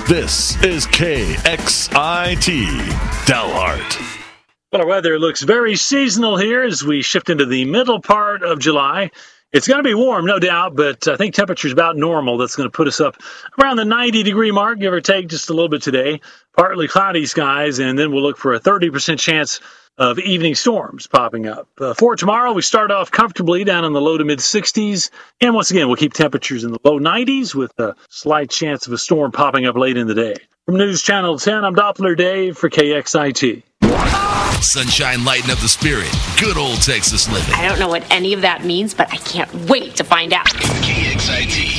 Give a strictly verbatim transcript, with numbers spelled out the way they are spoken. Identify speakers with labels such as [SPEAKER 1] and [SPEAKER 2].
[SPEAKER 1] This is K X I T Dalhart.
[SPEAKER 2] Well, our weather looks very seasonal here as we shift into the middle part of July. It's going to be warm, no doubt, but I think temperature's about normal. That's going to put us up around the ninety degree mark, give or take just a little bit today. Partly cloudy skies, and then we'll look for a thirty percent chance of evening storms popping up. Uh, for tomorrow, we start off comfortably down in the low to mid sixties. And once again, we'll keep temperatures in the low nineties with a slight chance of a storm popping up late in the day. From News Channel ten, I'm Doppler Dave for K X I T.
[SPEAKER 3] Sunshine lighten up the spirit. Good old Texas living.
[SPEAKER 4] I don't know what any of that means, but I can't wait to find out.
[SPEAKER 3] K X I T.